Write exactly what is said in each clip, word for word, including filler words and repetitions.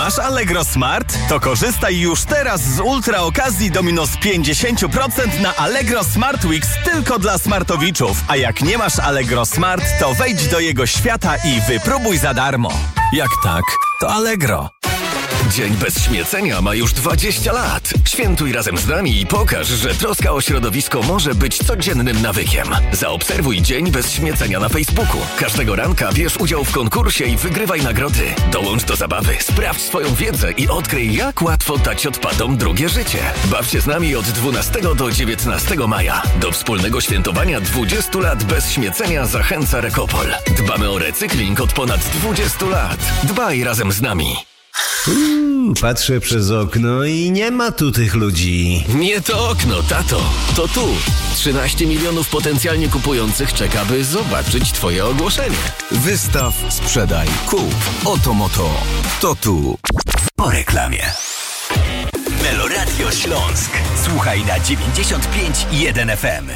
Masz Allegro Smart? To korzystaj już teraz z ultra okazji do minus pięćdziesiąt procent na Allegro Smart Weeks tylko dla smartowiczów. A jak nie masz Allegro Smart, to wejdź do jego świata i wypróbuj za darmo. Jak tak, to Allegro. Dzień bez śmiecenia ma już dwadzieścia lat. Świętuj razem z nami i pokaż, że troska o środowisko może być codziennym nawykiem. Zaobserwuj Dzień bez śmiecenia na Facebooku. Każdego ranka bierz udział w konkursie i wygrywaj nagrody. Dołącz do zabawy, sprawdź swoją wiedzę i odkryj, jak łatwo dać odpadom drugie życie. Baw się z nami od dwunastego do dziewiętnastego maja. Do wspólnego świętowania dwudziestu lat bez śmiecenia zachęca Rekopol. Dbamy o recykling od ponad dwudziestu lat. Dbaj razem z nami. Uuu, patrzę przez okno i nie ma tu tych ludzi. Nie to okno, tato. To tu. trzynaście milionów potencjalnie kupujących czeka, by zobaczyć twoje ogłoszenie. Wystaw, sprzedaj, kup. Oto moto. To tu. Po reklamie. Meloradio Śląsk. Słuchaj na dziewięćdziesiąt pięć i jeden F M.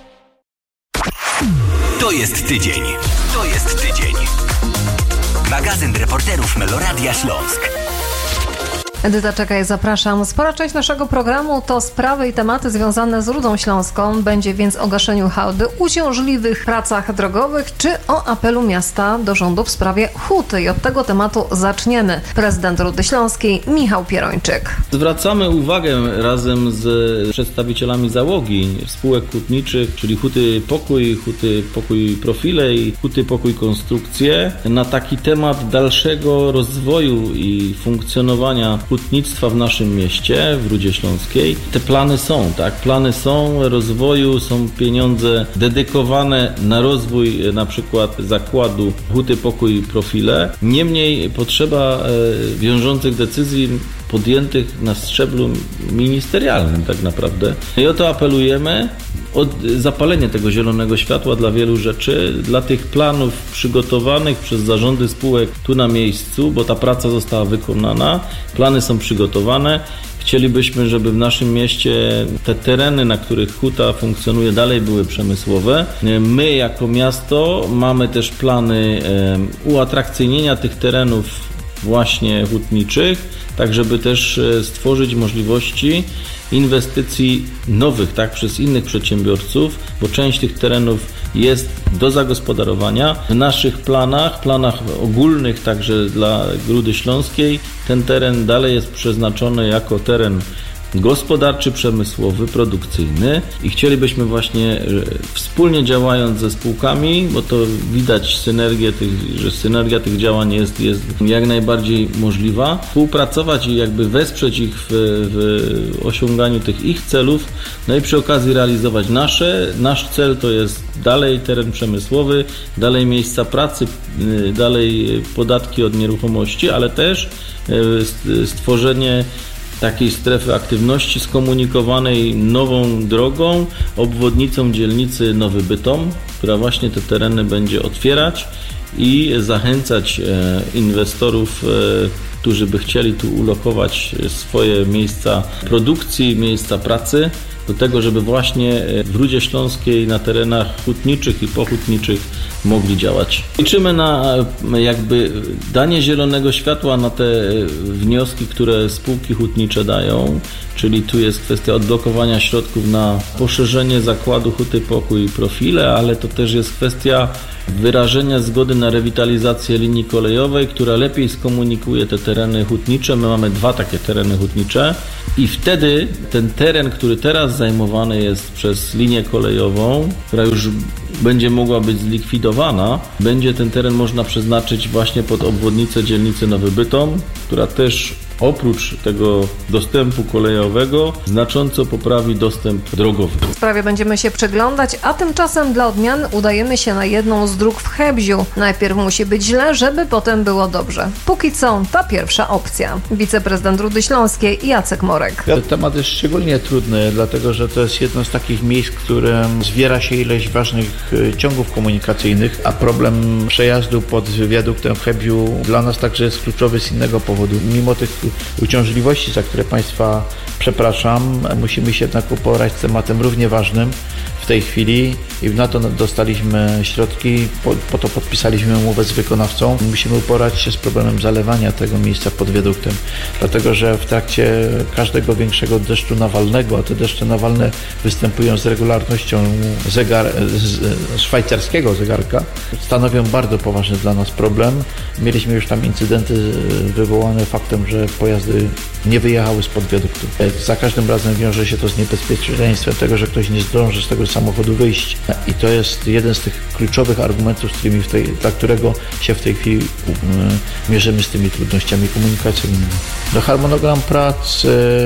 To jest tydzień. To jest tydzień. Magazyn reporterów Meloradia Śląsk. Edyta Czekaj, zapraszam. Spora część naszego programu to sprawy i tematy związane z Rudą Śląską. Będzie więc o gaszeniu hałdy, uciążliwych pracach drogowych czy o apelu miasta do rządu w sprawie huty. I od tego tematu zaczniemy. Prezydent Rudy Śląskiej Michał Pierończyk. Zwracamy uwagę razem z przedstawicielami załogi spółek hutniczych, czyli Huty Pokój, Huty Pokój Profile i Huty Pokój Konstrukcje, na taki temat dalszego rozwoju i funkcjonowania hutnictwa w naszym mieście, w Rudzie Śląskiej. Te plany są, tak? Plany są rozwoju, są pieniądze dedykowane na rozwój na przykład zakładu Huty Pokój Profile. Niemniej potrzeba e, wiążących decyzji podjętych na szczeblu ministerialnym tak naprawdę. I o to apelujemy, o zapalenie tego zielonego światła dla wielu rzeczy, dla tych planów przygotowanych przez zarządy spółek tu na miejscu, bo ta praca została wykonana, plany są przygotowane. Chcielibyśmy, żeby w naszym mieście te tereny, na których huta funkcjonuje, dalej były przemysłowe. My jako miasto mamy też plany uatrakcyjnienia tych terenów właśnie hutniczych, tak żeby też stworzyć możliwości inwestycji nowych, tak, przez innych przedsiębiorców, bo część tych terenów jest do zagospodarowania. W naszych planach, planach ogólnych także dla Rudy Śląskiej, ten teren dalej jest przeznaczony jako teren gospodarczy, przemysłowy, produkcyjny i chcielibyśmy właśnie wspólnie działając ze spółkami, bo to widać synergię tych, że synergia tych działań jest, jest jak najbardziej możliwa, współpracować i jakby wesprzeć ich w, w osiąganiu tych ich celów, no i przy okazji realizować nasze. Nasz cel to jest dalej teren przemysłowy, dalej miejsca pracy, dalej podatki od nieruchomości, ale też stworzenie takiej strefy aktywności skomunikowanej nową drogą, obwodnicą dzielnicy Nowy Bytom, która właśnie te tereny będzie otwierać i zachęcać inwestorów, którzy by chcieli tu ulokować swoje miejsca produkcji, miejsca pracy, do tego, żeby właśnie w Rudzie Śląskiej na terenach hutniczych i pohutniczych mogli działać. Liczymy na jakby danie zielonego światła na te wnioski, które spółki hutnicze dają, czyli tu jest kwestia odblokowania środków na poszerzenie zakładu Huty Pokój i Profile, ale to też jest kwestia wyrażenia zgody na rewitalizację linii kolejowej, która lepiej skomunikuje te tereny hutnicze. My mamy dwa takie tereny hutnicze i wtedy ten teren, który teraz zajmowany jest przez linię kolejową, która już będzie mogła być zlikwidowana, będzie ten teren można przeznaczyć właśnie pod obwodnicę dzielnicy Nowy Bytom, która też oprócz tego dostępu kolejowego znacząco poprawi dostęp drogowy. W sprawie będziemy się przyglądać, a tymczasem dla odmiany udajemy się na jedną z dróg w Hebziu. Najpierw musi być źle, żeby potem było dobrze. Póki co ta pierwsza opcja. Wiceprezydent Rudy Śląskiej Jacek Morek. Ten temat jest szczególnie trudny, dlatego że to jest jedno z takich miejsc, w którym zbiera się ileś ważnych ciągów komunikacyjnych, a problem przejazdu pod wiaduktem w Hebziu dla nas także jest kluczowy z innego powodu. Mimo tych uciążliwości, za które Państwa przepraszam. Musimy się jednak uporać z tematem równie ważnym w tej chwili i na to dostaliśmy środki, po, po to podpisaliśmy umowę z wykonawcą. Musimy uporać się z problemem zalewania tego miejsca pod wiaduktem, dlatego że w trakcie każdego większego deszczu nawalnego, a te deszcze nawalne występują z regularnością zegar, z, szwajcarskiego zegarka, stanowią bardzo poważny dla nas problem. Mieliśmy już tam incydenty wywołane faktem, że pojazdy nie wyjechały spod wiaduktu. Za każdym razem wiąże się to z niebezpieczeństwem tego, że ktoś nie zdąży z tego samochodu wyjść. I to jest jeden z tych kluczowych argumentów, z którymi w tej, dla którego się w tej chwili um, mierzymy z tymi trudnościami komunikacyjnymi. Do harmonogram prac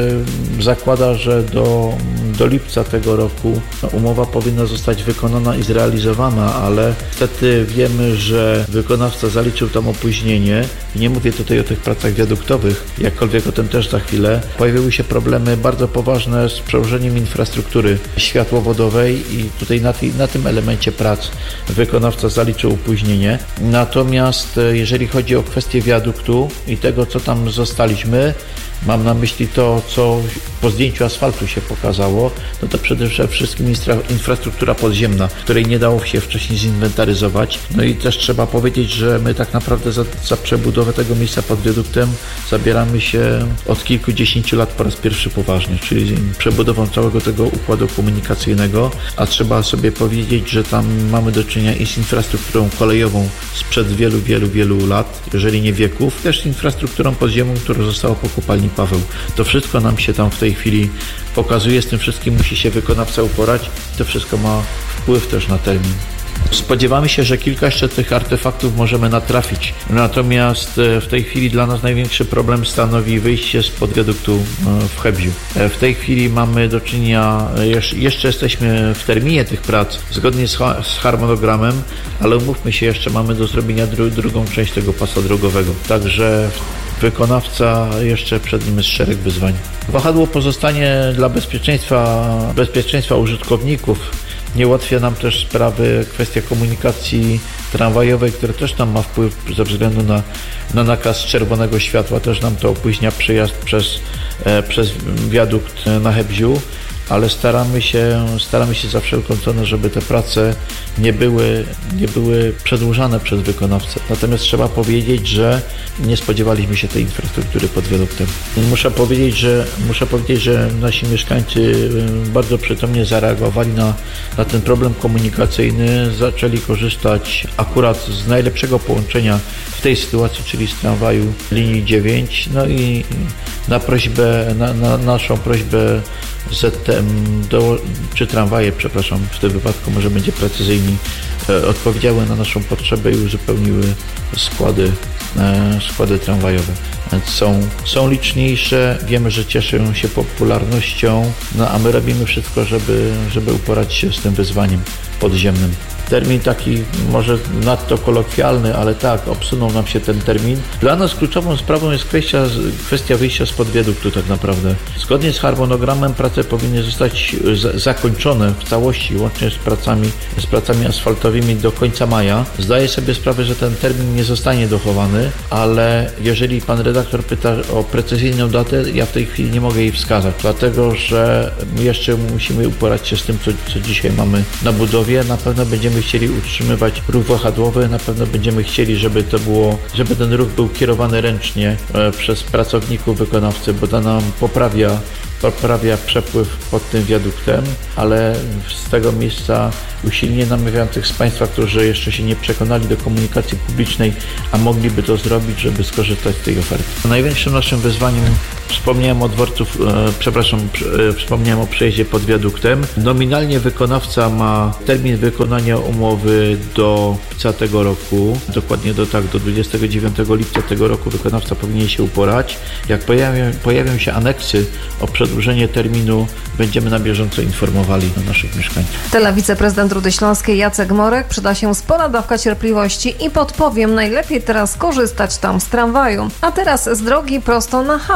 y, zakłada, że do, do lipca tego roku no, umowa powinna zostać wykonana i zrealizowana, ale niestety wiemy, że wykonawca zaliczył tam opóźnienie. I nie mówię tutaj o tych pracach wiaduktowych, jakkolwiek o tym też za chwilę. Pojawiły się problemy bardzo poważne z przełożeniem infrastruktury światłowodowej i tutaj na, tej, na tym elemencie prac wykonawca zaliczył opóźnienie. Natomiast jeżeli chodzi o kwestię wiaduktu i tego, co tam zostaliśmy, mam na myśli to, co po zdjęciu asfaltu się pokazało, no to przede wszystkim infrastruktura podziemna, której nie dało się wcześniej zinwentaryzować. No i też trzeba powiedzieć, że my tak naprawdę za, za przebudowę tego miejsca pod wiaduktem zabieramy się od kilkudziesięciu lat po raz pierwszy poważnie, czyli przebudową całego tego układu komunikacyjnego, a trzeba sobie powiedzieć, że tam mamy do czynienia i z infrastrukturą kolejową sprzed wielu, wielu, wielu lat, jeżeli nie wieków, też z infrastrukturą podziemną, która została po kopalni Paweł. To wszystko nam się tam w tej chwili pokazuje, z tym wszystkim musi się wykonawca uporać. To wszystko ma wpływ też na termin. Spodziewamy się, że kilka jeszcze tych artefaktów możemy natrafić. Natomiast w tej chwili dla nas największy problem stanowi wyjście spod wiaduktu w Hebziu. W tej chwili mamy do czynienia, jeszcze jesteśmy w terminie tych prac, zgodnie z harmonogramem, ale umówmy się, jeszcze mamy do zrobienia dru- drugą część tego pasa drogowego. Także wykonawca, jeszcze przed nim jest szereg wyzwań. Wahadło pozostanie dla bezpieczeństwa, bezpieczeństwa użytkowników. Nie ułatwia nam też sprawy kwestia komunikacji tramwajowej, która też nam ma wpływ ze względu na, na nakaz czerwonego światła. Też nam to opóźnia przyjazd przez, e, przez wiadukt na Hebziu, ale staramy się, staramy się za wszelką cenę, żeby te prace nie były, nie były przedłużane przez wykonawcę. Natomiast trzeba powiedzieć, że nie spodziewaliśmy się tej infrastruktury pod wiaduktem. Muszę powiedzieć, że, muszę powiedzieć, że nasi mieszkańcy bardzo przytomnie zareagowali na, na ten problem komunikacyjny, zaczęli korzystać akurat z najlepszego połączenia w tej sytuacji, czyli z tramwaju linii dziewięć. No i na prośbę, na, na naszą prośbę Z T M, do, czy tramwaje, przepraszam, w tym wypadku może będzie precyzyjniej, e, odpowiedziały na naszą potrzebę i uzupełniły składy, e, składy tramwajowe. Więc są, są liczniejsze, wiemy, że cieszą się popularnością, no a my robimy wszystko, żeby, żeby uporać się z tym wyzwaniem podziemnym. Termin taki może nadto kolokwialny, ale tak, obsunął nam się ten termin. Dla nas kluczową sprawą jest kwestia, kwestia wyjścia spod wiaduktu tak naprawdę. Zgodnie z harmonogramem prace powinny zostać z, zakończone w całości, łącznie z pracami, z pracami asfaltowymi do końca maja. Zdaję sobie sprawę, że ten termin nie zostanie dochowany, ale jeżeli pan redaktor pyta o precyzyjną datę, ja w tej chwili nie mogę jej wskazać, dlatego że jeszcze musimy uporać się z tym, co, co dzisiaj mamy na budowie. Na pewno będziemy chcieli utrzymywać ruch wahadłowy, na pewno będziemy chcieli, żeby to było, żeby ten ruch był kierowany ręcznie e, przez pracowników wykonawcy, bo to nam poprawia poprawia przepływ pod tym wiaduktem, ale z tego miejsca usilnie namawiam tych z Państwa, którzy jeszcze się nie przekonali do komunikacji publicznej, a mogliby to zrobić, żeby skorzystać z tej oferty. Największym naszym wyzwaniem, wspomniałem o dworców, e, przepraszam, e, wspomniałem o przejeździe pod wiaduktem. Nominalnie wykonawca ma termin wykonania umowy do lipca tego roku, dokładnie do tak, do dwudziestego dziewiątego lipca tego roku wykonawca powinien się uporać. Jak pojawią, pojawią się aneksy o przedłużenie terminu, będziemy na bieżąco informowali naszych mieszkańców. Tyle wiceprezydent Rudy Śląskiej Jacek Morek. Przyda się spora dawka cierpliwości i podpowiem, najlepiej teraz korzystać tam z tramwaju. A teraz z drogi prosto na hałdę.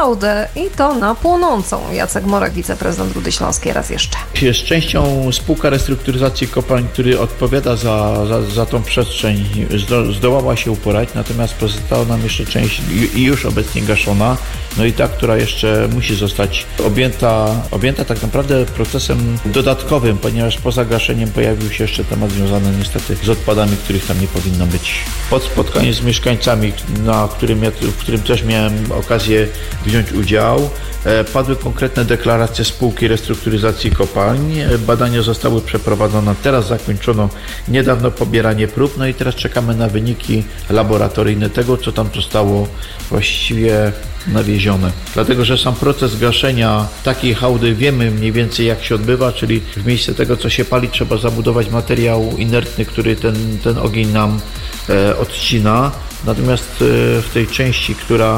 i to na płonącą. Jacek Morek, wiceprezydent Rudy Śląskiej, raz jeszcze. Jest częścią spółka restrukturyzacji kopalń, który odpowiada za, za, za tą przestrzeń, zdo, zdołała się uporać, natomiast pozostała nam jeszcze część i już obecnie gaszona, no i ta, która jeszcze musi zostać objęta, objęta tak naprawdę procesem dodatkowym, ponieważ poza gaszeniem pojawił się jeszcze temat związany niestety z odpadami, których tam nie powinno być. Po spotkaniu z mieszkańcami, na którym ja, w którym też miałem okazję wziąć udział, padły konkretne deklaracje spółki restrukturyzacji kopalń. Badania zostały przeprowadzone, teraz zakończono niedawno pobieranie prób, no i teraz czekamy na wyniki laboratoryjne tego, co tam zostało właściwie nawiezione. Dlatego, że sam proces gaszenia takiej hałdy wiemy mniej więcej jak się odbywa, czyli w miejsce tego, co się pali, trzeba zabudować materiał inertny, który ten, ten ogień nam e, odcina. Natomiast e, w tej części, która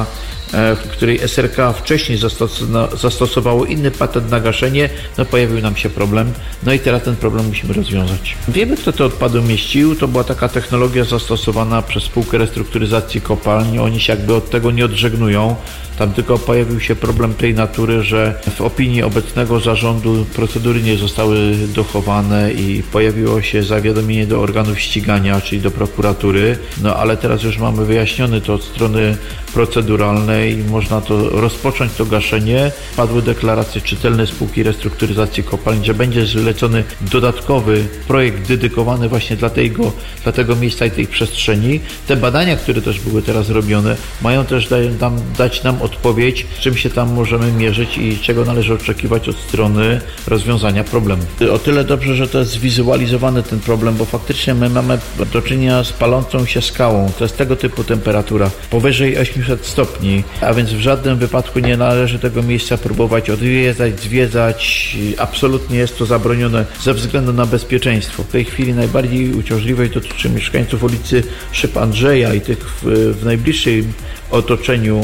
w której S R K wcześniej zastosowało inny patent na gaszenie, no pojawił nam się problem, no i teraz ten problem musimy rozwiązać. Wiemy, kto te odpady umieścił, to była taka technologia zastosowana przez spółkę restrukturyzacji kopalń, oni się jakby od tego nie odżegnują. Tam tylko pojawił się problem tej natury, że w opinii obecnego zarządu procedury nie zostały dochowane i pojawiło się zawiadomienie do organów ścigania, czyli do prokuratury. No ale teraz już mamy wyjaśnione to od strony proceduralnej, można to rozpocząć to gaszenie. Padły deklaracje czytelne spółki restrukturyzacji kopalń, że będzie zlecony dodatkowy projekt dedykowany właśnie dla tego, dla tego miejsca i tej przestrzeni. Te badania, które też były teraz robione, mają też da, dać nam odpowiedź, z czym się tam możemy mierzyć i czego należy oczekiwać od strony rozwiązania problemu. O tyle dobrze, że to jest zwizualizowany ten problem, bo faktycznie my mamy do czynienia z palącą się skałą. To jest tego typu temperatura, powyżej osiemset stopni, a więc w żadnym wypadku nie należy tego miejsca próbować odwiedzać, zwiedzać. Absolutnie jest to zabronione ze względu na bezpieczeństwo. W tej chwili najbardziej uciążliwe dotyczy mieszkańców ulicy Szyb Andrzeja i tych w, w najbliższym otoczeniu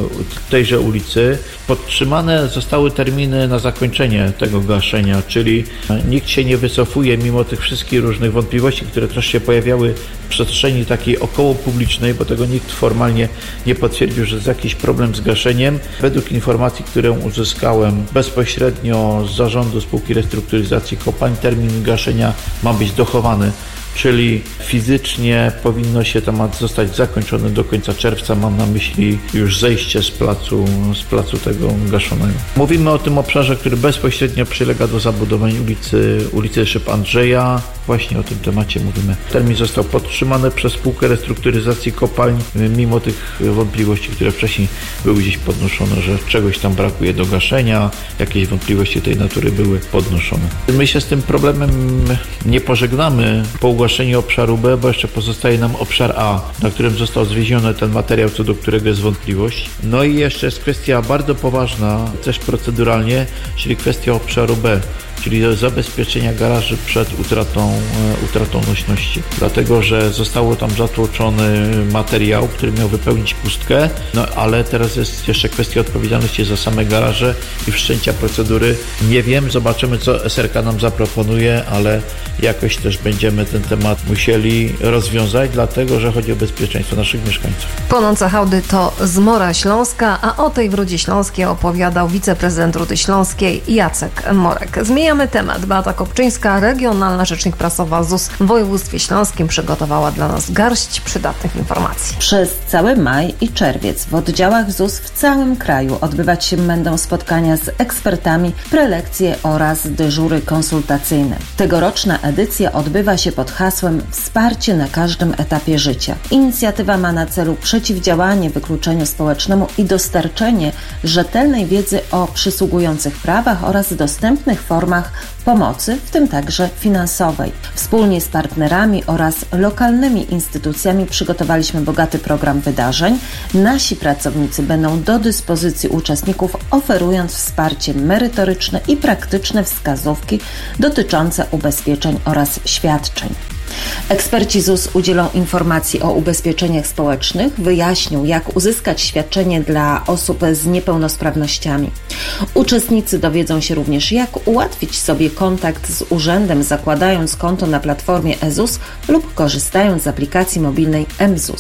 tejże ulicy. Podtrzymane zostały terminy na zakończenie tego gaszenia, czyli nikt się nie wycofuje mimo tych wszystkich różnych wątpliwości, które też się pojawiały w przestrzeni takiej około publicznej, bo tego nikt formalnie nie potwierdził, że jest jakiś problem z gaszeniem. Według informacji, które uzyskałem bezpośrednio z zarządu spółki restrukturyzacji kopalń, termin gaszenia ma być dochowany, czyli fizycznie powinno się temat zostać zakończony do końca czerwca. Mam na myśli już zejście z placu, z placu tego gaszonego. Mówimy o tym obszarze, który bezpośrednio przylega do zabudowań ulicy, ulicy Szyb Andrzeja. Właśnie o tym temacie mówimy. Termin został podtrzymany przez spółkę restrukturyzacji kopalń, mimo tych wątpliwości, które wcześniej były gdzieś podnoszone, że czegoś tam brakuje do gaszenia, jakieś wątpliwości tej natury były podnoszone. My się z tym problemem nie pożegnamy po ugaszeniu obszaru B, bo jeszcze pozostaje nam obszar A, na którym został zwieziony ten materiał, co do którego jest wątpliwość. No i jeszcze jest kwestia bardzo poważna, też proceduralnie, czyli kwestia obszaru B, czyli do zabezpieczenia garaży przed utratą, utratą nośności. Dlatego, że zostało tam zatłoczony materiał, który miał wypełnić pustkę, no ale teraz jest jeszcze kwestia odpowiedzialności za same garaże i wszczęcia procedury. Nie wiem, zobaczymy, co S R K nam zaproponuje, ale jakoś też będziemy ten temat musieli rozwiązać, dlatego, że chodzi o bezpieczeństwo naszych mieszkańców. Płonące hałdy to zmora śląska, a o tej w Rudzie Śląskiej opowiadał wiceprezydent Rudy Śląskiej Jacek Morek. Zmieniamy temat. Beata Kopczyńska, regionalna rzecznik prasowa Z U S w województwie śląskim, przygotowała dla nas garść przydatnych informacji. Przez cały maj i czerwiec w oddziałach Z U S w całym kraju odbywać się będą spotkania z ekspertami, prelekcje oraz dyżury konsultacyjne. Tegoroczna edycja odbywa się pod hasłem Wsparcie na każdym etapie życia. Inicjatywa ma na celu przeciwdziałanie wykluczeniu społecznemu i dostarczenie rzetelnej wiedzy o przysługujących prawach oraz dostępnych formach pomocy, w tym także finansowej. Wspólnie z partnerami oraz lokalnymi instytucjami przygotowaliśmy bogaty program wydarzeń. Nasi pracownicy będą do dyspozycji uczestników, oferując wsparcie merytoryczne i praktyczne wskazówki dotyczące ubezpieczeń oraz świadczeń. Eksperci Z U S udzielą informacji o ubezpieczeniach społecznych, wyjaśnią, jak uzyskać świadczenie dla osób z niepełnosprawnościami. Uczestnicy dowiedzą się również, jak ułatwić sobie kontakt z urzędem, zakładając konto na platformie e ZUS lub korzystając z aplikacji mobilnej M Z U S.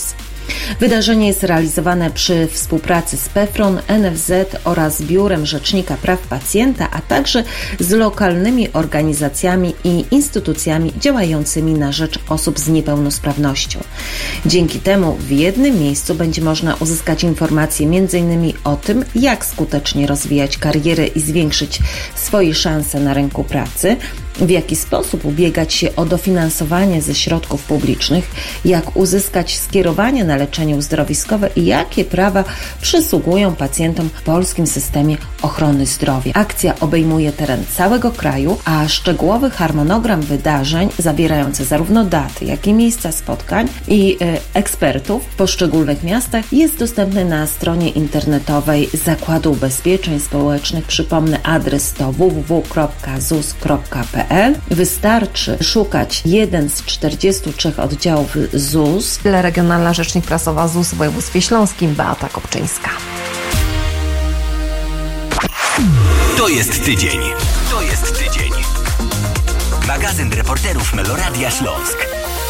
Wydarzenie jest realizowane przy współpracy z PEFRON, N F Z oraz Biurem Rzecznika Praw Pacjenta, a także z lokalnymi organizacjami i instytucjami działającymi na rzecz osób z niepełnosprawnością. Dzięki temu w jednym miejscu będzie można uzyskać informacje między innymi o tym, jak skutecznie rozwijać karierę i zwiększyć swoje szanse na rynku pracy, w jaki sposób ubiegać się o dofinansowanie ze środków publicznych, jak uzyskać skierowanie na leczenie uzdrowiskowe i jakie prawa przysługują pacjentom w polskim systemie ochrony zdrowia. Akcja obejmuje teren całego kraju, a szczegółowy harmonogram wydarzeń zawierający zarówno daty, jak i miejsca spotkań i y, ekspertów w poszczególnych miastach jest dostępny na stronie internetowej Zakładu Ubezpieczeń Społecznych. Przypomnę, adres to w w w kropka z u s kropka p l. Wystarczy szukać jeden z czterdziestu trzech oddziałów Z U S. Regionalna Rzecznik Prasowa Z U S w województwie śląskim Beata Kopczyńska. To jest tydzień. To jest tydzień. Magazyn reporterów Meloradia Śląsk.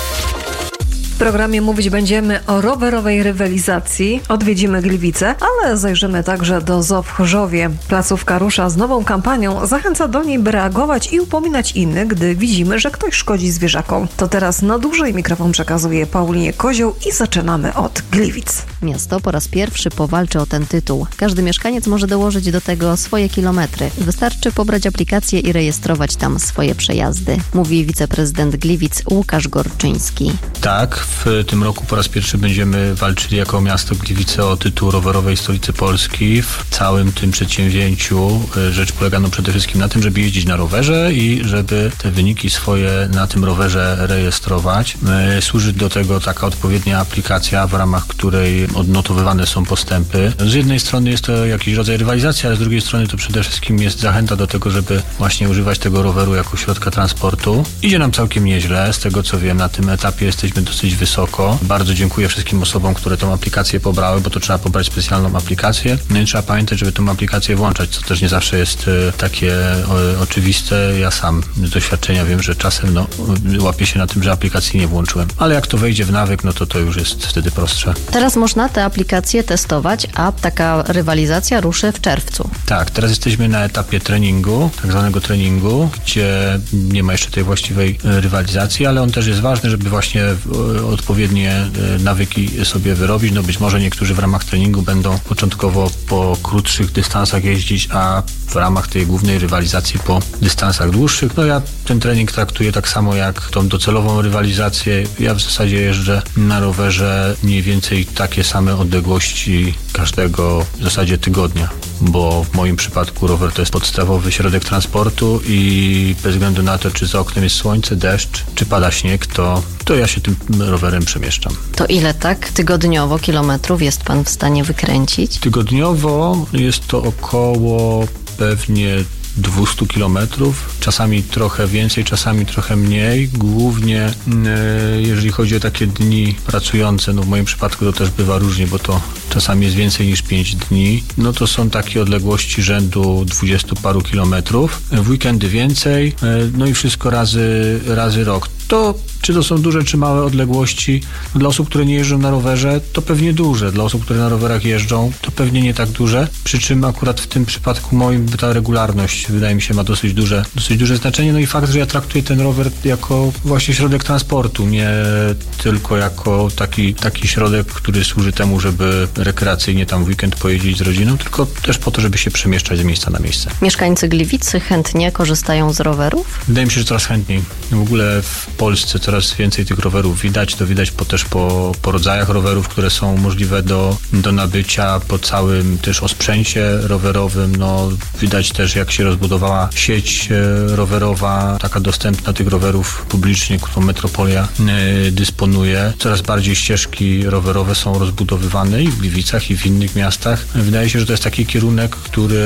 W programie mówić będziemy o rowerowej rywalizacji. Odwiedzimy Gliwice, ale zajrzymy także do zoo w Chorzowie. Placówka rusza z nową kampanią. Zachęca do niej, by reagować i upominać innych, gdy widzimy, że ktoś szkodzi zwierzakom. To teraz na dłużej mikrofon przekazuje Paulinie Kozioł i zaczynamy od Gliwic. Miasto po raz pierwszy powalczy o ten tytuł. Każdy mieszkaniec może dołożyć do tego swoje kilometry. Wystarczy pobrać aplikację i rejestrować tam swoje przejazdy, mówi wiceprezydent Gliwic Łukasz Gorczyński. Tak, w tym roku po raz pierwszy będziemy walczyli jako miasto Gliwice o tytuł rowerowej stolicy Polski. W całym tym przedsięwzięciu rzecz polega no przede wszystkim na tym, żeby jeździć na rowerze i żeby te wyniki swoje na tym rowerze rejestrować. Służy do tego taka odpowiednia aplikacja, w ramach której odnotowywane są postępy. Z jednej strony jest to jakiś rodzaj rywalizacji, ale z drugiej strony to przede wszystkim jest zachęta do tego, żeby właśnie używać tego roweru jako środka transportu. Idzie nam całkiem nieźle, z tego co wiem, na tym etapie jesteśmy dosyć wysoko. Bardzo dziękuję wszystkim osobom, które tą aplikację pobrały, bo to trzeba pobrać specjalną aplikację. No i trzeba pamiętać, żeby tą aplikację włączać, co też nie zawsze jest e, takie e, oczywiste. Ja sam z doświadczenia wiem, że czasem no, łapię się na tym, że aplikacji nie włączyłem. Ale jak to wejdzie w nawyk, no to to już jest wtedy prostsze. Teraz można tę aplikację testować, a taka rywalizacja ruszy w czerwcu. Tak, teraz jesteśmy na etapie treningu, tak zwanego treningu, gdzie nie ma jeszcze tej właściwej rywalizacji, ale on też jest ważny, żeby właśnie odpowiednie nawyki sobie wyrobić. No być może niektórzy w ramach treningu będą początkowo po krótszych dystansach jeździć, a w ramach tej głównej rywalizacji po dystansach dłuższych. No ja ten trening traktuję tak samo jak tą docelową rywalizację. Ja w zasadzie jeżdżę na rowerze mniej więcej takie same odległości każdego w zasadzie tygodnia, bo w moim przypadku rower to jest podstawowy środek transportu i bez względu na to, czy za oknem jest słońce, deszcz, czy pada śnieg, to, to ja się tym rowerem przemieszczam. To ile tak tygodniowo kilometrów jest pan w stanie wykręcić? Tygodniowo jest to około pewnie dwieście kilometrów, czasami trochę więcej, czasami trochę mniej. Głównie e, jeżeli chodzi o takie dni pracujące, no w moim przypadku to też bywa różnie, bo to czasami jest więcej niż pięć dni, no to są takie odległości rzędu dwudziestu paru kilometrów. W weekendy więcej, e, no i wszystko razy, razy rok. To czy to są duże, czy małe odległości? Dla osób, które nie jeżdżą na rowerze, to pewnie duże. Dla osób, które na rowerach jeżdżą, to pewnie nie tak duże. Przy czym akurat w tym przypadku moim ta regularność, wydaje mi się, ma dosyć duże, dosyć duże znaczenie. No i fakt, że ja traktuję ten rower jako właśnie środek transportu, nie tylko jako taki, taki środek, który służy temu, żeby rekreacyjnie tam w weekend pojeździć z rodziną, tylko też po to, żeby się przemieszczać z miejsca na miejsce. Mieszkańcy Gliwicy chętnie korzystają z rowerów? Wydaje mi się, że coraz chętniej. W ogóle w Polsce coraz więcej tych rowerów widać. To widać po, też po, po rodzajach rowerów, które są możliwe do, do nabycia, po całym też osprzęcie rowerowym. No, widać też, jak się rozbudowała sieć rowerowa, taka dostępna tych rowerów publicznie, którą Metropolia y, dysponuje. Coraz bardziej ścieżki rowerowe są rozbudowywane i w Gliwicach, i w innych miastach. Wydaje się, że to jest taki kierunek, który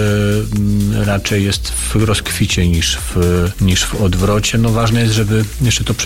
y, raczej jest w rozkwicie niż w, niż w odwrocie. No, ważne jest, żeby jeszcze to przemieszczanie na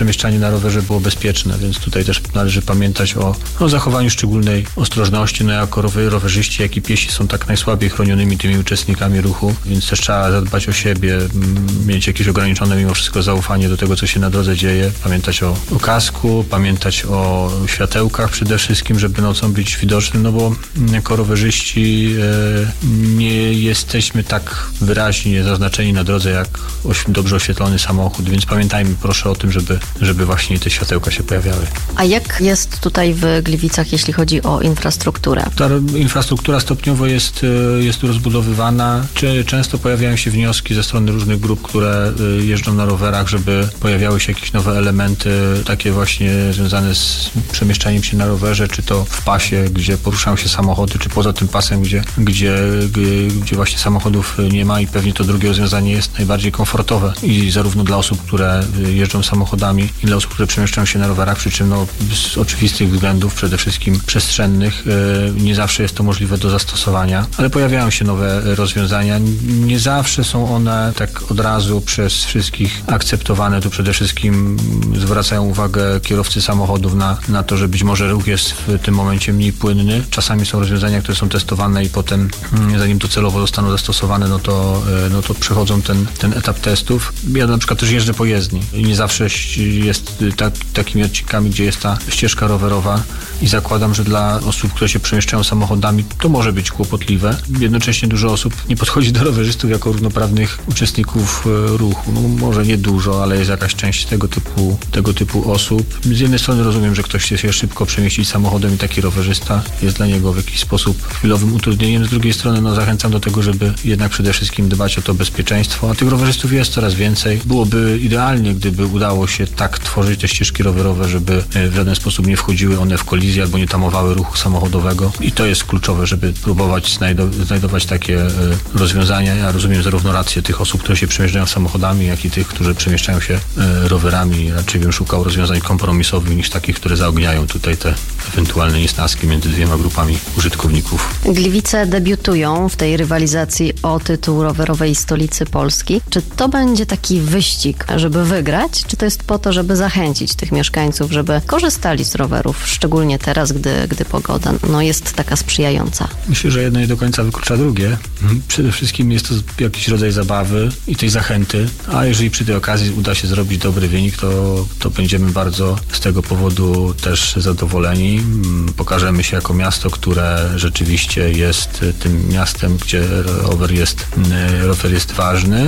na rowerze było bezpieczne, więc tutaj też należy pamiętać o, o zachowaniu szczególnej ostrożności. No jako rower, rowerzyści, jak i piesi są tak najsłabiej chronionymi tymi uczestnikami ruchu, więc też trzeba zadbać o siebie, mieć jakieś ograniczone mimo wszystko zaufanie do tego, co się na drodze dzieje, pamiętać o, o kasku, pamiętać o światełkach przede wszystkim, żeby nocą być widocznym, no bo jako rowerzyści e, nie jesteśmy tak wyraźnie zaznaczeni na drodze jak oś, dobrze oświetlony samochód, więc pamiętajmy proszę o tym, żeby, żeby właśnie te światełka się pojawiały. A jak jest tutaj w Gliwicach, jeśli chodzi o infrastrukturę? Ta infrastruktura stopniowo jest, jest rozbudowywana. Często pojawiają się wnioski ze strony różnych grup, które jeżdżą na rowerach, żeby pojawiały się jakieś nowe elementy, takie właśnie związane z przemieszczaniem się na rowerze, czy to w pasie, gdzie poruszają się samochody, czy poza tym pasem, gdzie, gdzie, gdzie właśnie samochodów nie ma i pewnie to drugie rozwiązanie jest najbardziej komfortowe i zarówno dla osób, które jeżdżą samochodami i dla osób, które przemieszczają się na rowerach, przy czym no, z oczywistych względów, przede wszystkim przestrzennych, nie zawsze jest to możliwe do zastosowania, ale pojawiają się nowe rozwiązania. Nie zawsze są one tak od razu przez wszystkich akceptowane. Tu przede wszystkim zwracają uwagę kierowcy samochodów na, na to, że być może ruch jest w tym momencie mniej płynny. Czasami są rozwiązania, które są testowane i potem, zanim docelowo zostaną zastosowane, no to, no to przechodzą ten, ten etap testów. Ja na przykład też jeżdżę po jezdni i nie zawsze jest tak, takimi odcinkami, gdzie jest ta ścieżka rowerowa i zakładam, że dla osób, które się przemieszczają samochodami, to może być kłopotliwe. Jednocześnie dużo osób nie podchodzi do rowerzystów jako równoprawnych uczestników ruchu. No, może nie dużo, ale jest jakaś część tego typu, tego typu osób. Z jednej strony rozumiem, że ktoś chce się szybko przemieścić samochodem i taki rowerzysta jest dla niego w jakiś sposób chwilowym utrudnieniem. Z drugiej strony no, zachęcam do tego, żeby jednak przede wszystkim dbać o to bezpieczeństwo, a tych rowerzystów jest coraz więcej. Byłoby idealnie, gdyby udało się tak tworzyć te ścieżki rowerowe, żeby w żaden sposób nie wchodziły one w kolizję albo nie tamowały ruchu samochodowego i to jest kluczowe, żeby próbować znajdo- znajdować takie y, rozwiązania. Ja rozumiem zarówno rację tych osób, które się przemieszczają samochodami, jak i tych, którzy przemieszczają się y, rowerami. Raczej bym szukał rozwiązań kompromisowych niż takich, które zaogniają tutaj te ewentualne niesnaski między dwiema grupami użytkowników. Gliwice debiutują w tej rywalizacji o tytuł rowerowej stolicy Polski. Czy to będzie taki wyścig, żeby wygrać? Czy to jest po to, żeby zachęcić tych mieszkańców, żeby korzystali z rowerów, szczególnie teraz, gdy, gdy pogoda no, jest taka sprzyjająca? Myślę, że jedno nie do końca wyklucza drugie. Przede wszystkim jest to jakiś rodzaj zabawy i tej zachęty, a jeżeli przy tej okazji uda się zrobić dobry wynik, to, to będziemy bardzo z tego powodu też zadowoleni. Pokażemy się jako miasto, które rzeczywiście jest tym miastem, gdzie rower jest, rower jest ważny.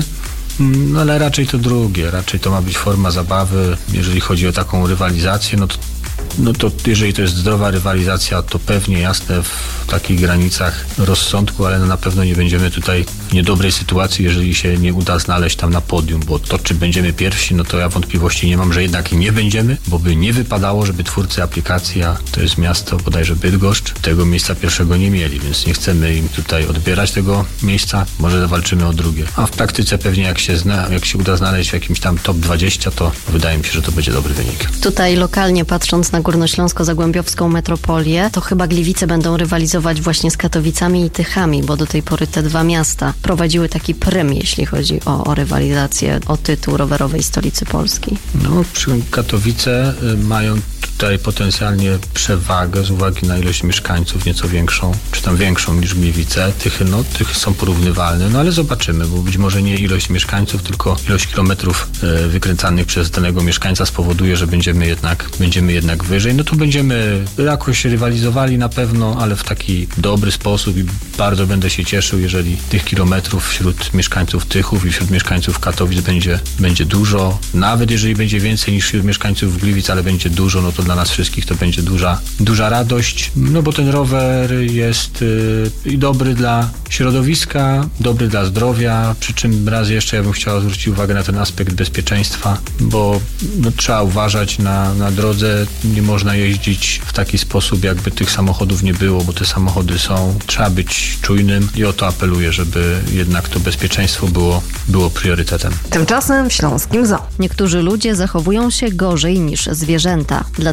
No ale raczej to drugie, raczej to ma być forma zabawy. Jeżeli chodzi o taką rywalizację, no to No to jeżeli to jest zdrowa rywalizacja, to pewnie jasne w takich granicach rozsądku, ale no na pewno nie będziemy tutaj w niedobrej sytuacji, jeżeli się nie uda znaleźć tam na podium, bo to, czy będziemy pierwsi, no to ja wątpliwości nie mam, że jednak nie będziemy, bo by nie wypadało, żeby twórcy aplikacji, a to jest miasto bodajże Bydgoszcz, tego miejsca pierwszego nie mieli, więc nie chcemy im tutaj odbierać tego miejsca, może zawalczymy o drugie. A w praktyce pewnie jak się, zna, jak się uda znaleźć w jakimś tam top dwadzieścia, to wydaje mi się, że to będzie dobry wynik. Tutaj lokalnie patrząc na Górnośląsko-Zagłębiowską metropolię, to chyba Gliwice będą rywalizować właśnie z Katowicami i Tychami, bo do tej pory te dwa miasta prowadziły taki prym, jeśli chodzi o, o rywalizację o tytuł rowerowej stolicy Polski. No, Katowice mają tutaj potencjalnie przewagę z uwagi na ilość mieszkańców, nieco większą, czy tam większą niż Gliwice. Tychy, no, Tychy są porównywalne, no ale zobaczymy, bo być może nie ilość mieszkańców, tylko ilość kilometrów e, wykręcanych przez danego mieszkańca spowoduje, że będziemy jednak, będziemy jednak wyżej. No to będziemy jakoś rywalizowali na pewno, ale w taki dobry sposób i bardzo będę się cieszył, jeżeli tych kilometrów wśród mieszkańców Tychów i wśród mieszkańców Katowic będzie, będzie dużo. Nawet jeżeli będzie więcej niż wśród mieszkańców Gliwic, ale będzie dużo, no to dla nas wszystkich to będzie duża, duża radość, no bo ten rower jest i yy, dobry dla środowiska, dobry dla zdrowia, przy czym raz jeszcze ja bym chciał zwrócić uwagę na ten aspekt bezpieczeństwa, bo no, trzeba uważać na, na drodze, nie można jeździć w taki sposób, jakby tych samochodów nie było, bo te samochody są, trzeba być czujnym i o to apeluję, żeby jednak to bezpieczeństwo było, było priorytetem. Tymczasem w Śląskim Zoo. Niektórzy ludzie zachowują się gorzej niż zwierzęta. Dlatego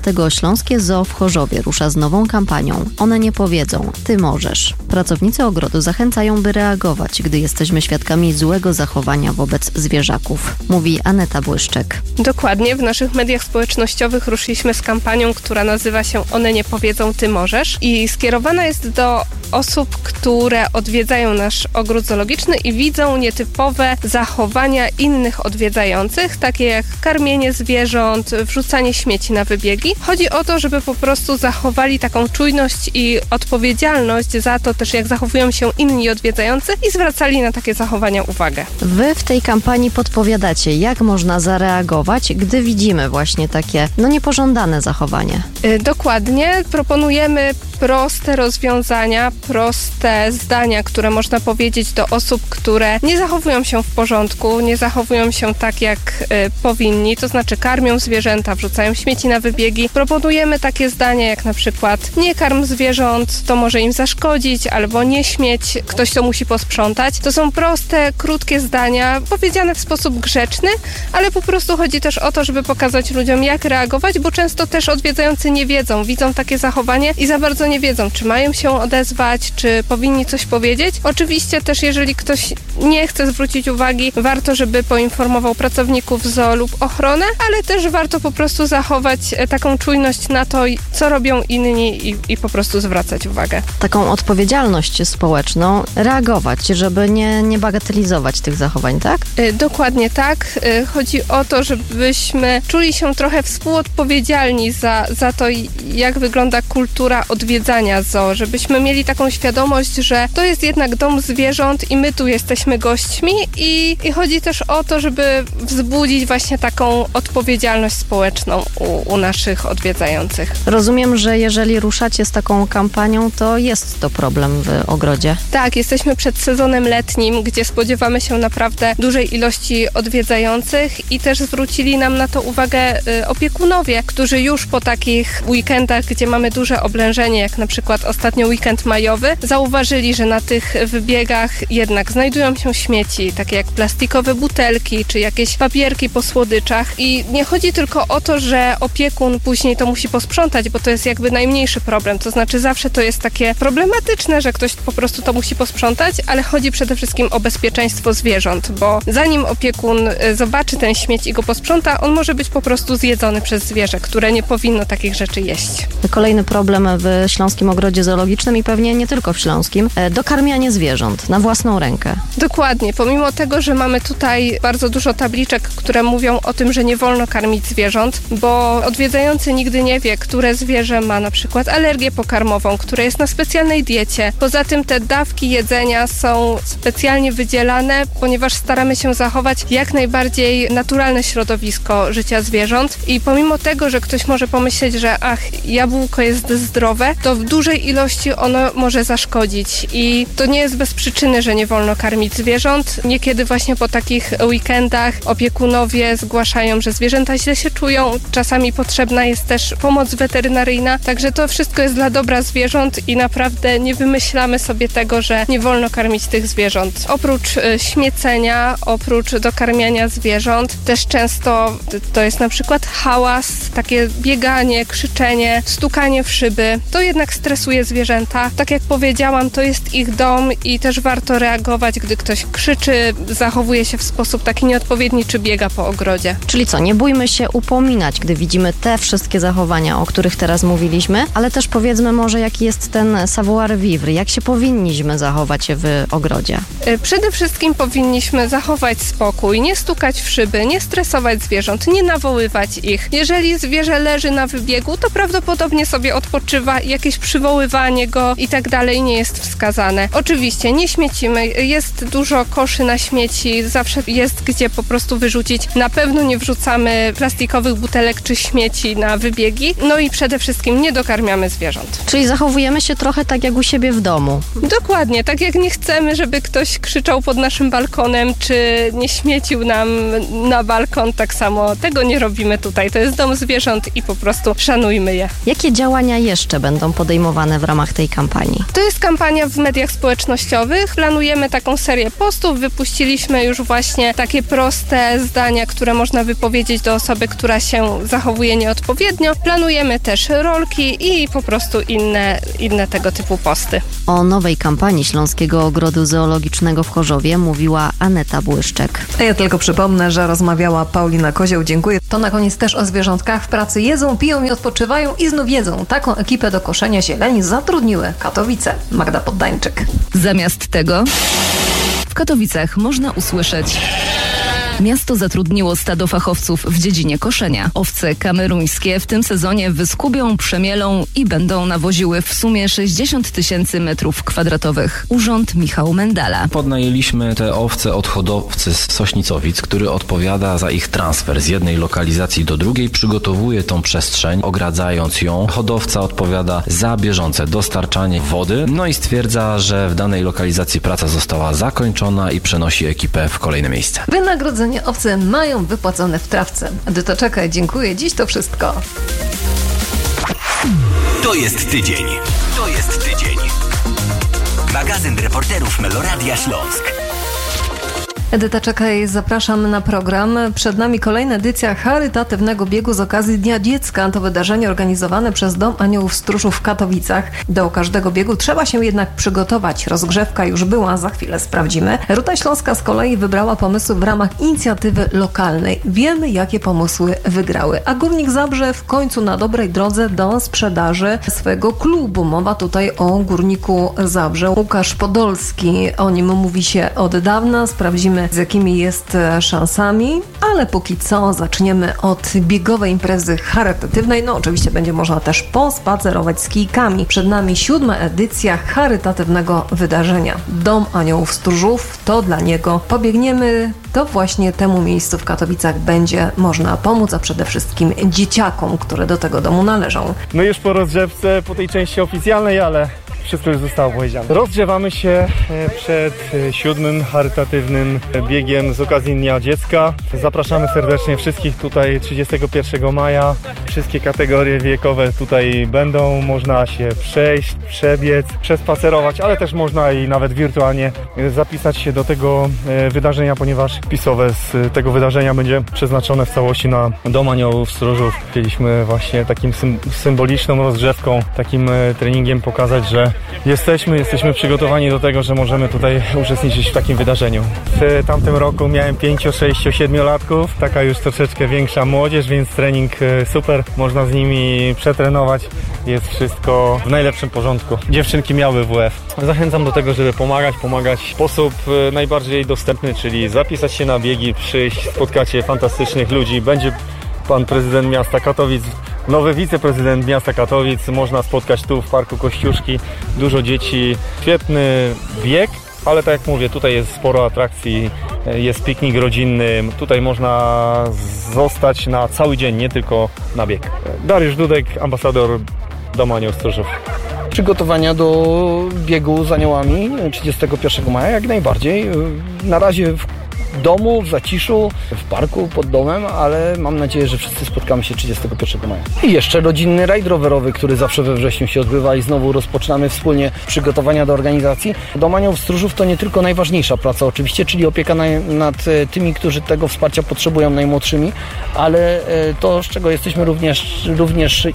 Dlatego Śląskie Zoo w Chorzowie rusza z nową kampanią. One nie powiedzą, ty możesz. Pracownicy ogrodu zachęcają, by reagować, gdy jesteśmy świadkami złego zachowania wobec zwierzaków. Mówi Aneta Błyszczek. Dokładnie, w naszych mediach społecznościowych ruszyliśmy z kampanią, która nazywa się One nie powiedzą, ty możesz i skierowana jest do osób, które odwiedzają nasz ogród zoologiczny i widzą nietypowe zachowania innych odwiedzających, takie jak karmienie zwierząt, wrzucanie śmieci na wybiegi. Chodzi o to, żeby po prostu zachowali taką czujność i odpowiedzialność za to też, jak zachowują się inni odwiedzający i zwracali na takie zachowania uwagę. Wy w tej kampanii podpowiadacie, jak można zareagować, gdy widzimy właśnie takie, no niepożądane zachowanie. Yy, dokładnie. Proponujemy proste rozwiązania, proste zdania, które można powiedzieć do osób, które nie zachowują się w porządku, nie zachowują się tak, jak y, powinni, to znaczy karmią zwierzęta, wrzucają śmieci na wybiegi. Proponujemy takie zdania jak na przykład nie karm zwierząt, to może im zaszkodzić, albo nie śmieć, ktoś to musi posprzątać. To są proste, krótkie zdania, powiedziane w sposób grzeczny, ale po prostu chodzi też o to, żeby pokazać ludziom, jak reagować, bo często też odwiedzający nie wiedzą, widzą takie zachowanie i za bardzo nie wiedzą, czy mają się odezwać, czy powinni coś powiedzieć. Oczywiście też, jeżeli ktoś nie chce zwrócić uwagi, warto, żeby poinformował pracowników zoo lub ochronę, ale też warto po prostu zachować taką czujność na to, co robią inni i, i po prostu zwracać uwagę. Taką odpowiedzialność społeczną, reagować, żeby nie, nie bagatelizować tych zachowań, tak? Y, dokładnie tak. Y, chodzi o to, żebyśmy czuli się trochę współodpowiedzialni za, za to, jak wygląda kultura odwiedzania zoo, żebyśmy mieli taką świadomość, że to jest jednak dom zwierząt i my tu jesteśmy gośćmi i, i chodzi też o to, żeby wzbudzić właśnie taką odpowiedzialność społeczną u, u naszych odwiedzających. Rozumiem, że jeżeli ruszacie z taką kampanią, to jest to problem w ogrodzie. Tak, jesteśmy przed sezonem letnim, gdzie spodziewamy się naprawdę dużej ilości odwiedzających i też zwrócili nam na to uwagę y, opiekunowie, którzy już po takich weekendach, gdzie mamy duże oblężenie, jak na przykład ostatnio weekend majowy, zauważyli, że na tych wybiegach jednak znajdują się śmieci, takie jak plastikowe butelki, czy jakieś papierki po słodyczach i nie chodzi tylko o to, że opiekun później to musi posprzątać, bo to jest jakby najmniejszy problem, to znaczy zawsze to jest takie problematyczne, że ktoś po prostu to musi posprzątać, ale chodzi przede wszystkim o bezpieczeństwo zwierząt, bo zanim opiekun zobaczy ten śmieć i go posprząta, on może być po prostu zjedzony przez zwierzę, które nie powinno takich rzeczy jeść. Kolejny problem w Śląskim Ogrodzie Zoologicznym i pewnie nie tylko w Śląskim, dokarmianie zwierząt na własną rękę. Dokładnie. Pomimo tego, że mamy tutaj bardzo dużo tabliczek, które mówią o tym, że nie wolno karmić zwierząt, bo odwiedzający nigdy nie wie, które zwierzę ma na przykład alergię pokarmową, które jest na specjalnej diecie. Poza tym te dawki jedzenia są specjalnie wydzielane, ponieważ staramy się zachować jak najbardziej naturalne środowisko życia zwierząt i pomimo tego, że ktoś może pomyśleć, że ach, jabłko jest zdrowe, to w dużej ilości ono może zaszkodzić i to nie jest bez przyczyny, że nie wolno karmić zwierząt. Niekiedy właśnie po takich weekendach opiekunowie zgłaszają, że zwierzęta źle się czują. Czasami potrzebna jest też pomoc weterynaryjna, także to wszystko jest dla dobra zwierząt i naprawdę nie wymyślamy sobie tego, że nie wolno karmić tych zwierząt. Oprócz y, śmiecenia, oprócz dokarmiania zwierząt, też często to jest na przykład hałas, takie bieganie, krzyczenie, stukanie w szyby. To jednak stresuje zwierzęta. Tak jak powiedziałam, to jest ich dom i też warto reagować, gdy ktoś krzyczy, zachowuje się w sposób taki nieodpowiedni, czy biega po ogrodzie. Czyli co, nie bójmy się upominać, gdy widzimy te wszystkie zachowania, o których teraz mówiliśmy, ale też powiedzmy może, jaki jest ten savoir vivre, jak się powinniśmy zachować w ogrodzie. Przede wszystkim powinniśmy zachować spokój, nie stukać w szyby, nie stresować zwierząt, nie nawoływać ich. Jeżeli zwierzę leży na wybiegu, to prawdopodobnie sobie odpoczywa i jakieś przywoływanie go i tak dalej nie jest wskazane. Oczywiście nie śmiecimy, jest dużo koszy na śmieci, zawsze jest gdzie po prostu wyrzucić. Na pewno nie wrzucamy plastikowych butelek czy śmieci na wybiegi, no i przede wszystkim nie dokarmiamy zwierząt. Czyli zachowujemy się trochę tak jak u siebie w domu. Dokładnie, tak jak nie chcemy, żeby ktoś krzyczał pod naszym balkonem, czy nie śmiecił nam na balkon, tak samo tego nie robimy tutaj. To jest dom zwierząt i po prostu szanujmy je. Jakie działania jeszcze będą podejmowane w ramach tej kampanii? To jest kampania w mediach społecznościowych. Planujemy taką serię postów. Wypuściliśmy już właśnie takie proste zdania, które można wypowiedzieć do osoby, która się zachowuje nieodpowiednio. Planujemy też rolki i po prostu inne, inne tego typu posty. O nowej kampanii Śląskiego Ogrodu Zoologicznego w Chorzowie mówiła Aneta Błyszczek. A ja tylko przypomnę, że rozmawiała Paulina Kozioł. Dziękuję. To na koniec też o zwierzątkach. W pracy jedzą, piją i odpoczywają i znów jedzą. Taką ekipę do koszenia zieleni zatrudniły Katowice. Magda Poddańczyk. Zamiast tego w Katowicach można usłyszeć: miasto zatrudniło stado fachowców w dziedzinie koszenia. Owce kameruńskie w tym sezonie wyskubią, przemielą i będą nawoziły w sumie sześćdziesiąt tysięcy metrów kwadratowych. Urząd Michał Mendala. Podnajęliśmy te owce od hodowcy z Sośnicowic, który odpowiada za ich transfer z jednej lokalizacji do drugiej, przygotowuje tą przestrzeń, ogradzając ją. Hodowca odpowiada za bieżące dostarczanie wody, no i stwierdza, że w danej lokalizacji praca została zakończona i przenosi ekipę w kolejne miejsce. Wynagrodzenie owce mają wypłacone w trawce. Edyta Czekaj, dziękuję. Dziś to wszystko. To jest tydzień. To jest tydzień. Magazyn reporterów Meloradia Śląsk. Edyta Czekaj, zapraszam na program. Przed nami kolejna edycja charytatywnego biegu z okazji Dnia Dziecka. To wydarzenie organizowane przez Dom Aniołów Stróżów w Katowicach. Do każdego biegu trzeba się jednak przygotować. Rozgrzewka już była, za chwilę sprawdzimy. Ruta Śląska z kolei wybrała pomysły w ramach inicjatywy lokalnej. Wiemy, jakie pomysły wygrały. A Górnik Zabrze w końcu na dobrej drodze do sprzedaży swojego klubu. Mowa tutaj o Górniku Zabrze. Łukasz Podolski, o nim mówi się od dawna. Sprawdzimy, z jakimi jest szansami, ale póki co zaczniemy od biegowej imprezy charytatywnej. No oczywiście będzie można też pospacerować z kijkami. Przed nami siódma edycja charytatywnego wydarzenia. Dom Aniołów Stróżów, to dla niego pobiegniemy. To właśnie temu miejscu w Katowicach będzie można pomóc, a przede wszystkim dzieciakom, które do tego domu należą. My już po rozgrzewce, po tej części oficjalnej, ale wszystko już zostało powiedziane. Rozgrzewamy się przed siódmym charytatywnym biegiem z okazji Dnia Dziecka. Zapraszamy serdecznie wszystkich tutaj trzydziestego pierwszego maja. Wszystkie kategorie wiekowe tutaj będą. Można się przejść, przebiec, przespacerować, ale też można i nawet wirtualnie zapisać się do tego wydarzenia, ponieważ wpisowe z tego wydarzenia będzie przeznaczone w całości na Dom Aniołów Stróżów. Chcieliśmy właśnie takim symboliczną rozgrzewką, takim treningiem pokazać, że Jesteśmy, jesteśmy przygotowani do tego, że możemy tutaj uczestniczyć w takim wydarzeniu. W tamtym roku miałem pięciu, sześciu, siedmiolatków, taka już troszeczkę większa młodzież, więc trening super, można z nimi przetrenować, jest wszystko w najlepszym porządku. Dziewczynki miały W F. Zachęcam do tego, żeby pomagać, pomagać w sposób najbardziej dostępny, czyli zapisać się na biegi, przyjść, spotkacie fantastycznych ludzi, będzie pan prezydent miasta Katowic, nowy wiceprezydent miasta Katowic, można spotkać tu w Parku Kościuszki, dużo dzieci, świetny bieg, ale tak jak mówię, tutaj jest sporo atrakcji, jest piknik rodzinny, tutaj można zostać na cały dzień, nie tylko na bieg. Dariusz Dudek, ambasador Domu Aniołów Stróżów. Przygotowania do biegu z aniołami trzydziestego pierwszego maja jak najbardziej. Na razie w domu, w zaciszu, w parku pod domem, ale mam nadzieję, że wszyscy spotkamy się trzydziestego pierwszego maja. I jeszcze rodzinny rajd rowerowy, który zawsze we wrześniu się odbywa i znowu rozpoczynamy wspólnie przygotowania do organizacji. Dom Aniołów Stróżów to nie tylko najważniejsza praca oczywiście, czyli opieka na, nad tymi, którzy tego wsparcia potrzebują, najmłodszymi, ale to, z czego jesteśmy również, również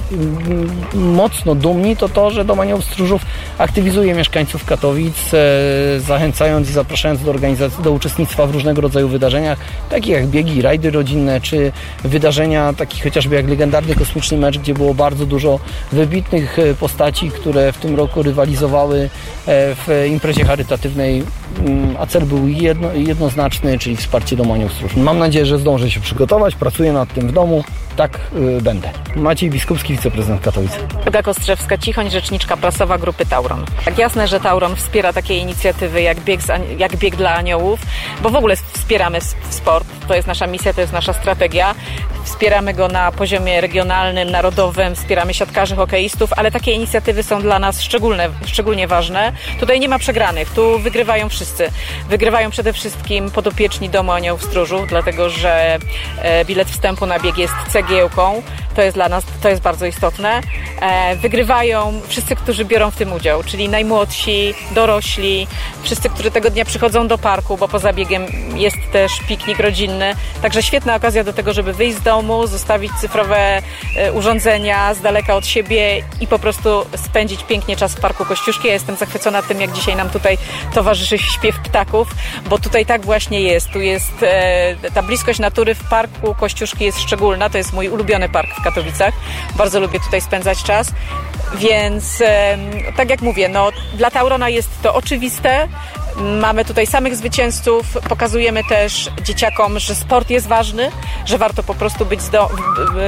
mocno dumni, to to, że Dom Aniołów Stróżów aktywizuje mieszkańców Katowic, zachęcając i zapraszając do organizacji, do uczestnictwa w różnego rodzaju wydarzeniach, takich jak biegi, rajdy rodzinne, czy wydarzenia takich chociażby jak legendarny kosmiczny mecz, gdzie było bardzo dużo wybitnych postaci, które w tym roku rywalizowały w imprezie charytatywnej, a cel był jedno, jednoznaczny, czyli wsparcie Domu Aniołów Stróżów. Mam nadzieję, że zdążę się przygotować, pracuję nad tym w domu, tak y, będę. Maciej Biskupski, wiceprezydent Katowic. Olga Kostrzewska-Cichoń, rzeczniczka prasowa grupy Tauron. Tak jasne, że Tauron wspiera takie inicjatywy jak bieg, z, jak bieg dla aniołów, bo w ogóle wspieramy sport. To jest nasza misja, to jest nasza strategia. Wspieramy go na poziomie regionalnym, narodowym, wspieramy siatkarzy, hokeistów, ale takie inicjatywy są dla nas szczególne, szczególnie ważne. Tutaj nie ma przegranych, tu wygrywają wszyscy. Wygrywają przede wszystkim podopieczni Domu Aniołów Stróżu, dlatego że bilet wstępu na bieg jest cegiełką. To jest dla nas, to jest bardzo istotne. Wygrywają wszyscy, którzy biorą w tym udział, czyli najmłodsi, dorośli, wszyscy, którzy tego dnia przychodzą do parku, bo poza biegiem jest też piknik rodzinny. Także świetna okazja do tego, żeby wyjść z domu, zostawić cyfrowe urządzenia z daleka od siebie i po prostu spędzić pięknie czas w Parku Kościuszki. Ja jestem zachwycona tym, jak dzisiaj nam tutaj towarzyszy śpiew ptaków, bo tutaj tak właśnie jest. Tu jest ta bliskość natury w Parku Kościuszki jest szczególna. To jest mój ulubiony park w Katowicach. Bardzo lubię tutaj spędzać czas. Więc tak jak mówię, no, dla Taurona jest to oczywiste. Mamy tutaj samych zwycięzców. Pokazujemy też dzieciakom, że sport jest ważny, że warto po prostu być zdo-